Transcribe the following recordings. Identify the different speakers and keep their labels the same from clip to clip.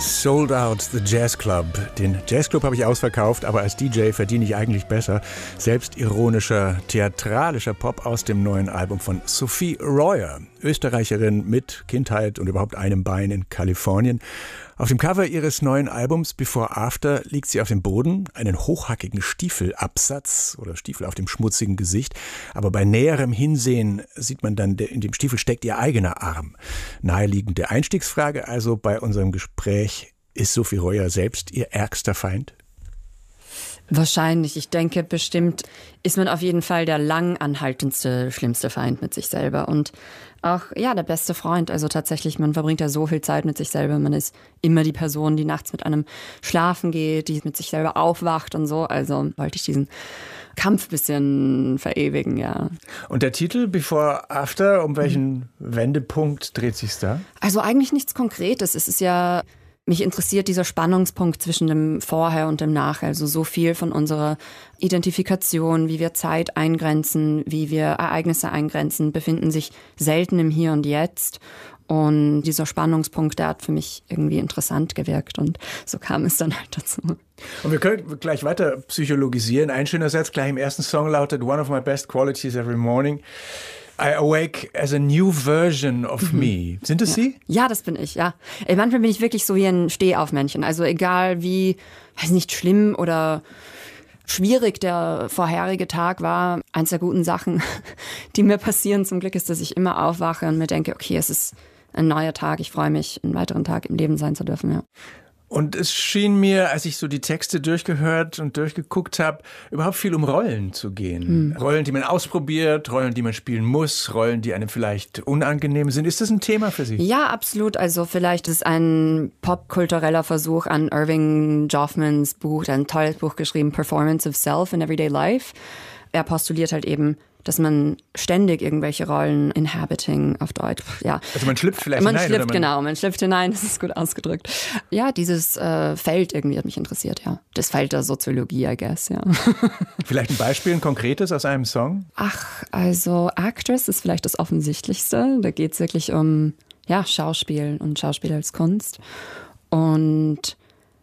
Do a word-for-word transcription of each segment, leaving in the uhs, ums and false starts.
Speaker 1: Sold Out, the Jazz Club. Den Jazzclub habe ich ausverkauft, aber als D J verdiene ich eigentlich besser. Selbstironischer, theatralischer Pop aus dem neuen Album von Sophie Royer, Österreicherin mit Kindheit und überhaupt einem Bein in Kalifornien. Auf dem Cover ihres neuen Albums Before After liegt sie auf dem Boden, einen hochhackigen Stiefelabsatz oder Stiefel auf dem schmutzigen Gesicht. Aber bei näherem Hinsehen sieht man dann, in dem Stiefel steckt ihr eigener Arm. Naheliegende Einstiegsfrage also bei unserem Gespräch: Ist Sophie Royer selbst ihr ärgster Feind?
Speaker 2: Wahrscheinlich. Ich denke, bestimmt ist man auf jeden Fall der lang anhaltendste, schlimmste Feind mit sich selber. Und auch, ja, der beste Freund. Also tatsächlich, man verbringt ja so viel Zeit mit sich selber. Man ist immer die Person, die nachts mit einem schlafen geht, die mit sich selber aufwacht und so. Also wollte ich diesen Kampf ein bisschen verewigen, ja.
Speaker 1: Und der Titel Before After, um welchen Wendepunkt dreht sich's da?
Speaker 2: Also eigentlich nichts Konkretes. Es ist ja... Mich interessiert dieser Spannungspunkt zwischen dem Vorher und dem Nachher. Also so viel von unserer Identifikation, wie wir Zeit eingrenzen, wie wir Ereignisse eingrenzen, befinden sich selten im Hier und Jetzt. Und dieser Spannungspunkt, der hat für mich irgendwie interessant gewirkt. Und so kam es dann halt dazu.
Speaker 1: Und wir können gleich weiter psychologisieren. Ein schöner Satz gleich im ersten Song lautet: One of my best qualities every morning. I awake as a new version of mhm. me. Sind es
Speaker 2: ja.
Speaker 1: Sie?
Speaker 2: Ja, das bin ich, ja. Manchmal bin ich wirklich so wie ein Stehaufmännchen. Also egal wie, weiß nicht, schlimm oder schwierig der vorherige Tag war, eins der guten Sachen, die mir passieren zum Glück, ist, dass ich immer aufwache und mir denke, okay, es ist ein neuer Tag, ich freue mich, einen weiteren Tag im Leben sein zu dürfen, ja.
Speaker 1: Und es schien mir, als ich so die Texte durchgehört und durchgeguckt habe, überhaupt viel um Rollen zu gehen. Hm. Rollen, die man ausprobiert, Rollen, die man spielen muss, Rollen, die einem vielleicht unangenehm sind. Ist das ein Thema für Sie?
Speaker 2: Ja, absolut. Also vielleicht ist ein popkultureller Versuch an Irving Goffmans Buch, ein tolles Buch geschrieben, Performance of Self in Everyday Life. Er postuliert halt eben, dass man ständig irgendwelche Rollen inhabiting auf Deutsch, ja.
Speaker 1: Also man schlüpft vielleicht
Speaker 2: man
Speaker 1: hinein.
Speaker 2: Schlüpft,
Speaker 1: oder man
Speaker 2: genau, man schlüpft hinein, das ist gut ausgedrückt. Ja, dieses äh, Feld irgendwie hat mich interessiert, ja. Das Feld der Soziologie, I guess, ja.
Speaker 1: Vielleicht ein Beispiel, ein konkretes aus einem Song?
Speaker 2: Ach, also Actress ist vielleicht das Offensichtlichste. Da geht es wirklich um, ja, Schauspiel und Schauspiel als Kunst. Und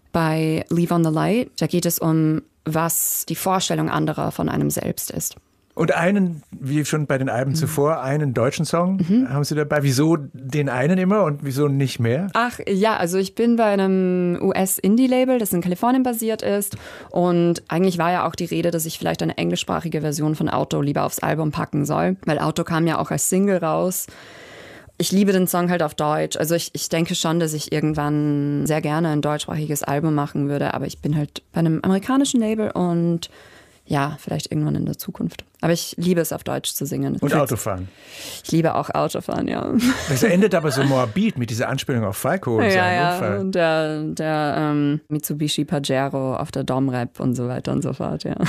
Speaker 2: bei Leave on the Light, da geht es um, was die Vorstellung anderer von einem selbst ist.
Speaker 1: Und einen, wie schon bei den Alben mhm. zuvor, einen deutschen Song mhm. haben Sie dabei. Wieso den einen immer und wieso nicht mehr?
Speaker 2: Ach ja, also ich bin bei einem U S-Indie-Label, das in Kalifornien basiert ist. Und eigentlich war ja auch die Rede, dass ich vielleicht eine englischsprachige Version von Auto lieber aufs Album packen soll. Weil Auto kam ja auch als Single raus. Ich liebe den Song halt auf Deutsch. Also ich, ich denke schon, dass ich irgendwann sehr gerne ein deutschsprachiges Album machen würde. Aber ich bin halt bei einem amerikanischen Label und ja, vielleicht irgendwann in der Zukunft. Aber ich liebe es, auf Deutsch zu singen.
Speaker 1: Und Autofahren.
Speaker 2: Ich liebe auch Autofahren, ja.
Speaker 1: Das endet aber so morbid mit dieser Anspielung auf Falco und
Speaker 2: ja,
Speaker 1: seinen
Speaker 2: ja,
Speaker 1: Unfall.
Speaker 2: Und der, der ähm, Mitsubishi Pajero auf der Domrep und so weiter und so fort, ja.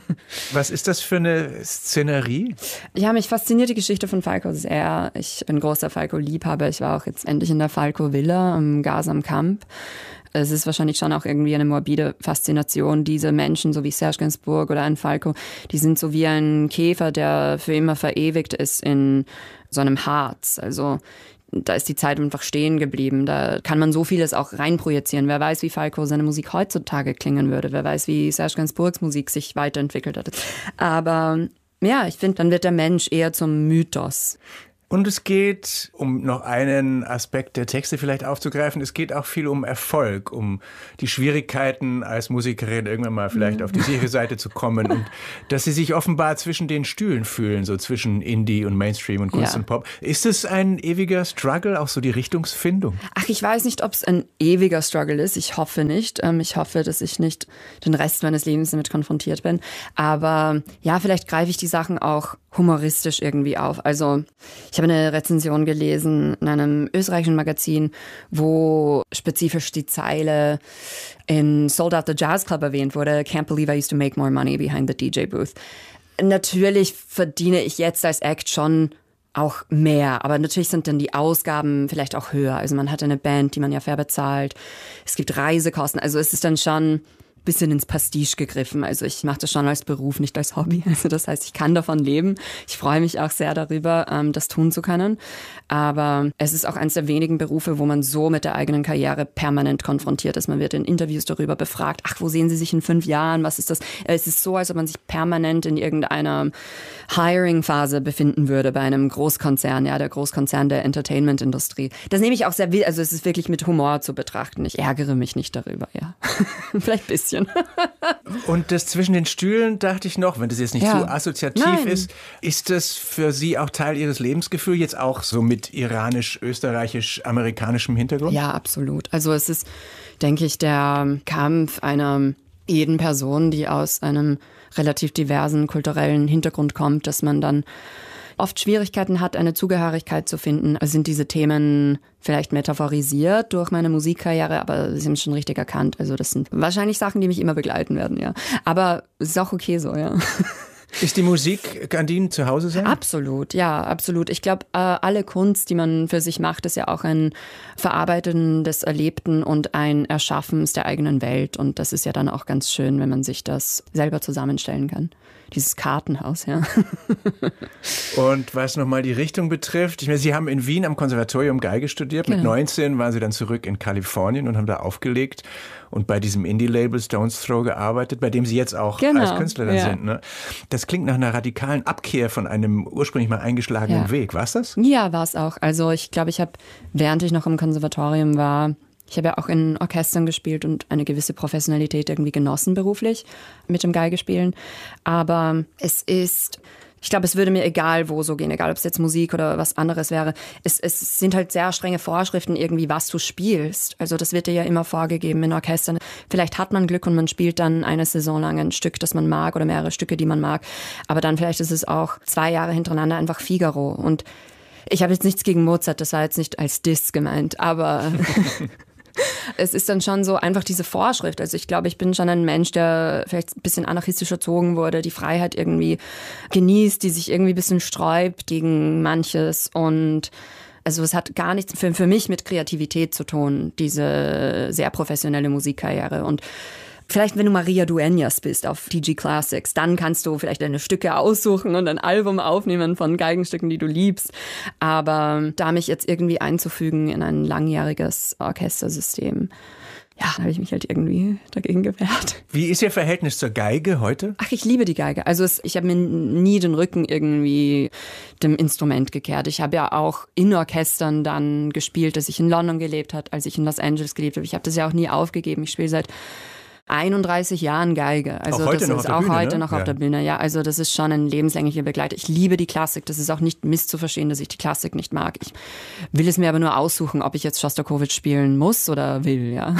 Speaker 1: Was ist das für eine Szenerie?
Speaker 2: Ja, mich fasziniert die Geschichte von Falco sehr. Ich bin großer Falco-Liebhaber. Ich war auch jetzt endlich in der Falco-Villa am Gas am Kamp. Es ist wahrscheinlich schon auch irgendwie eine morbide Faszination. Diese Menschen, so wie Serge Gainsbourg oder ein Falco, die sind so wie ein Käfer, der für immer verewigt ist in so einem Harz. Also da ist die Zeit einfach stehen geblieben. Da kann man so vieles auch reinprojizieren. Wer weiß, wie Falco seine Musik heutzutage klingen würde. Wer weiß, wie Serge Gainsbourgs Musik sich weiterentwickelt hat. Aber ja, ich finde, dann wird der Mensch eher zum Mythos.
Speaker 1: Und es geht, um noch einen Aspekt der Texte vielleicht aufzugreifen, es geht auch viel um Erfolg, um die Schwierigkeiten als Musikerin irgendwann mal vielleicht auf die sichere Seite zu kommen und dass sie sich offenbar zwischen den Stühlen fühlen, so zwischen Indie und Mainstream und Kunst
Speaker 2: ja.
Speaker 1: und Pop. Ist es ein ewiger Struggle, auch so die Richtungsfindung?
Speaker 2: Ach, ich weiß nicht, ob es ein ewiger Struggle ist. Ich hoffe nicht. Ich hoffe, dass ich nicht den Rest meines Lebens damit konfrontiert bin. Aber ja, vielleicht greife ich die Sachen auch humoristisch irgendwie auf. Also ich habe eine Rezension gelesen in einem österreichischen Magazin, wo spezifisch die Zeile in Sold Out the Jazz Club erwähnt wurde. Can't believe I used to make more money behind the D J booth. Natürlich verdiene ich jetzt als Act schon auch mehr, aber natürlich sind dann die Ausgaben vielleicht auch höher. Also man hat eine Band, die man ja fair bezahlt. Es gibt Reisekosten. Also es ist dann schon bisschen ins Pastiche gegriffen. Also ich mache das schon als Beruf, nicht als Hobby. Also das heißt, ich kann davon leben. Ich freue mich auch sehr darüber, das tun zu können. Aber es ist auch eines der wenigen Berufe, wo man so mit der eigenen Karriere permanent konfrontiert ist. Man wird in Interviews darüber befragt, ach, wo sehen Sie sich in fünf Jahren? Was ist das? Es ist so, als ob man sich permanent in irgendeiner Hiring-Phase befinden würde bei einem Großkonzern, ja, der Großkonzern der Entertainment-Industrie. Das nehme ich auch sehr, also es ist wirklich mit Humor zu betrachten. Ich ärgere mich nicht darüber, ja. Vielleicht ein bisschen.
Speaker 1: Und das zwischen den Stühlen dachte ich noch, wenn das jetzt nicht
Speaker 2: ja.
Speaker 1: zu assoziativ
Speaker 2: Nein.
Speaker 1: ist, ist das für Sie auch Teil Ihres Lebensgefühls, jetzt auch so mit iranisch-österreichisch-amerikanischem Hintergrund?
Speaker 2: Ja, absolut. Also es ist, denke ich, der Kampf einer jeden Person, die aus einem relativ diversen kulturellen Hintergrund kommt, dass man dann oft Schwierigkeiten hat, eine Zugehörigkeit zu finden. Also sind diese Themen vielleicht metaphorisiert durch meine Musikkarriere, aber sie haben es schon richtig erkannt. Also das sind wahrscheinlich Sachen, die mich immer begleiten werden, ja. Aber es ist auch okay so, ja.
Speaker 1: Ist die Musik, kann die Ihnen zu Hause sein?
Speaker 2: Absolut, ja, absolut. Ich glaube, äh, alle Kunst, die man für sich macht, ist ja auch ein Verarbeiten des Erlebten und ein Erschaffen der eigenen Welt. Und das ist ja dann auch ganz schön, wenn man sich das selber zusammenstellen kann. Dieses Kartenhaus, ja.
Speaker 1: Und was nochmal die Richtung betrifft, ich meine, Sie haben in Wien am Konservatorium Geige studiert. Genau. Mit neunzehn waren Sie dann zurück in Kalifornien und haben da aufgelegt und bei diesem Indie-Label Stones Throw gearbeitet, bei dem Sie jetzt auch genau. als Künstlerin ja. sind. Ne? Das klingt nach einer radikalen Abkehr von einem ursprünglich mal eingeschlagenen ja. Weg. War es das?
Speaker 2: Ja, war es auch. Also ich glaube, ich habe, während ich noch im Konservatorium war, ich habe ja auch in Orchestern gespielt und eine gewisse Professionalität irgendwie genossen beruflich mit dem Geigespielen. Aber es ist, ich glaube, es würde mir egal wo so gehen, egal ob es jetzt Musik oder was anderes wäre. Es, es sind halt sehr strenge Vorschriften irgendwie, was du spielst. Also das wird dir ja immer vorgegeben in Orchestern. Vielleicht hat man Glück und man spielt dann eine Saison lang ein Stück, das man mag oder mehrere Stücke, die man mag. Aber dann vielleicht ist es auch zwei Jahre hintereinander einfach Figaro. Und ich habe jetzt nichts gegen Mozart, das war jetzt nicht als Diss gemeint, aber... Es ist dann schon so einfach diese Vorschrift. Also ich glaube, ich bin schon ein Mensch, der vielleicht ein bisschen anarchistisch erzogen wurde, die Freiheit irgendwie genießt, die sich irgendwie ein bisschen sträubt gegen manches. Und also es hat gar nichts für, für mich mit Kreativität zu tun, diese sehr professionelle Musikkarriere. Und vielleicht, wenn du Maria Dueñas bist auf T G Classics, dann kannst du vielleicht deine Stücke aussuchen und ein Album aufnehmen von Geigenstücken, die du liebst. Aber da mich jetzt irgendwie einzufügen in ein langjähriges Orchestersystem, ja, habe ich mich halt irgendwie dagegen gewehrt.
Speaker 1: Wie ist Ihr Verhältnis zur Geige heute?
Speaker 2: Ach, ich liebe die Geige. Also es, ich habe mir nie den Rücken irgendwie dem Instrument gekehrt. Ich habe ja auch in Orchestern dann gespielt, als ich in London gelebt habe, als ich in Los Angeles gelebt habe. Ich habe das ja auch nie aufgegeben. Ich spiele seit einunddreißig Jahren Geige. Also
Speaker 1: auch heute
Speaker 2: das
Speaker 1: noch
Speaker 2: ist
Speaker 1: auf der
Speaker 2: auch
Speaker 1: Bühne,
Speaker 2: heute
Speaker 1: ne?
Speaker 2: noch
Speaker 1: ja.
Speaker 2: auf der Bühne. Ja, also das ist schon ein lebenslänglicher Begleiter. Ich liebe die Klassik. Das ist auch nicht misszuverstehen, dass ich die Klassik nicht mag. Ich will es mir aber nur aussuchen, ob ich jetzt Schostakowitsch spielen muss oder will, ja.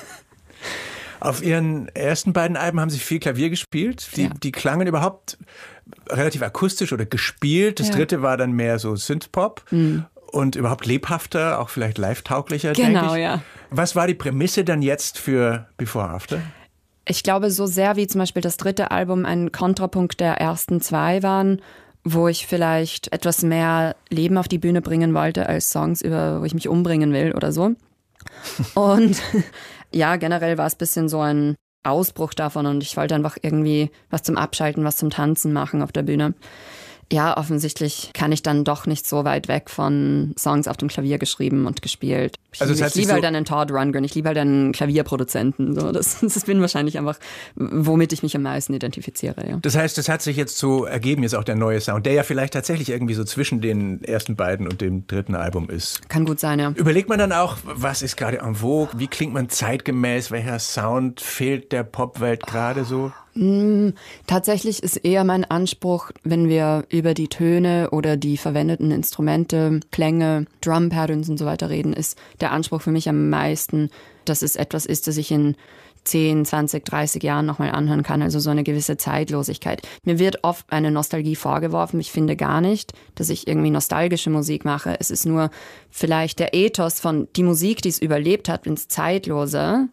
Speaker 1: Auf Ihren ersten beiden Alben haben Sie viel Klavier gespielt. Die, ja. die klangen überhaupt relativ akustisch oder gespielt. Das ja. dritte war dann mehr so Synthpop. Mhm. Und überhaupt lebhafter, auch vielleicht live-tauglicher,
Speaker 2: genau,
Speaker 1: denke ich.
Speaker 2: Ja.
Speaker 1: Was war die Prämisse dann jetzt für Before After?
Speaker 2: Ich glaube, so sehr wie zum Beispiel das dritte Album ein Kontrapunkt der ersten zwei waren, wo ich vielleicht etwas mehr Leben auf die Bühne bringen wollte als Songs, über wo ich mich umbringen will oder so. Und ja, generell war es ein bisschen so ein Ausbruch davon und ich wollte einfach irgendwie was zum Abschalten, was zum Tanzen machen auf der Bühne. Ja, offensichtlich kann ich dann doch nicht so weit weg von Songs auf dem Klavier geschrieben und gespielt. Ich,
Speaker 1: also
Speaker 2: ich liebe
Speaker 1: so
Speaker 2: halt einen Todd Rundgren, ich liebe halt einen Klavierproduzenten. So, das, das bin wahrscheinlich einfach, womit ich mich am meisten identifiziere. Ja.
Speaker 1: Das heißt, das hat sich jetzt so ergeben, jetzt auch der neue Sound, der ja vielleicht tatsächlich irgendwie so zwischen den ersten beiden und dem dritten Album ist.
Speaker 2: Kann gut sein, ja.
Speaker 1: Überlegt man dann auch, was ist gerade en vogue? Wie klingt man zeitgemäß? Welcher Sound fehlt der Popwelt gerade so?
Speaker 2: Tatsächlich ist eher mein Anspruch, wenn wir über die Töne oder die verwendeten Instrumente, Klänge, Drum Patterns und so weiter reden, ist der Anspruch für mich am meisten, dass es etwas ist, das ich in zehn, zwanzig, dreißig Jahren nochmal anhören kann, also so eine gewisse Zeitlosigkeit. Mir wird oft eine Nostalgie vorgeworfen, ich finde gar nicht, dass ich irgendwie nostalgische Musik mache. Es ist nur vielleicht der Ethos von die Musik, die es überlebt hat, ins Zeitlose,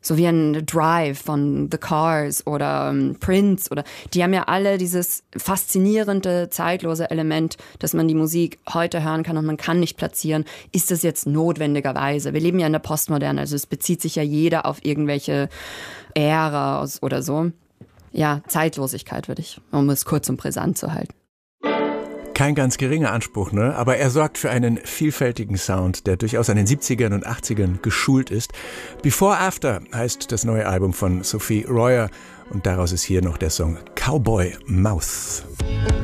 Speaker 2: So wie ein Drive von The Cars oder um, Prince oder die haben ja alle dieses faszinierende, zeitlose Element, dass man die Musik heute hören kann und man kann nicht platzieren. Ist das jetzt notwendigerweise? Wir leben ja in der Postmoderne, also es bezieht sich ja jeder auf irgendwelche Ära oder so. Ja, Zeitlosigkeit würde ich, um es kurz und brisant zu halten.
Speaker 1: Kein ganz geringer Anspruch, ne? Aber er sorgt für einen vielfältigen Sound, der durchaus an den siebzigern und achtzigern geschult ist. Before After heißt das neue Album von Sophie Royer und daraus ist hier noch der Song Cowboy Mouth.